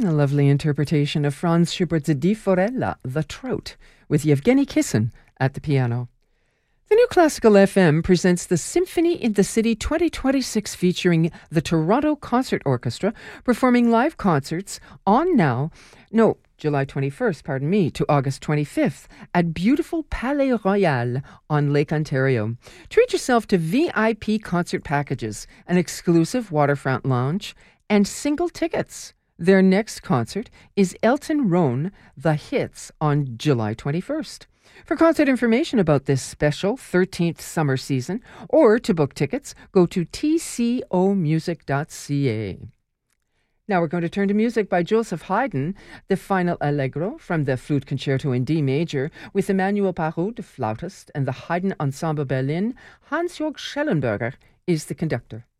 A lovely interpretation of Franz Schubert's Die Forella, The Trout, with Yevgeny Kissin at the piano. The New Classical FM presents the Symphony in the City 2026 featuring the Toronto Concert Orchestra performing live concerts July 21st, to August 25th at beautiful Palais Royal on Lake Ontario. Treat yourself to VIP concert packages, an exclusive waterfront lounge, and single tickets. Their next concert is Elton Roan, The Hits, on July 21st. For concert information about this special 13th summer season or to book tickets, go to tcomusic.ca. Now we're going to turn to music by Joseph Haydn, the final Allegro from the Flute Concerto in D major, with Emmanuel Parut, the flautist, and the Haydn Ensemble Berlin. Hans-Jörg Schellenberger is the conductor.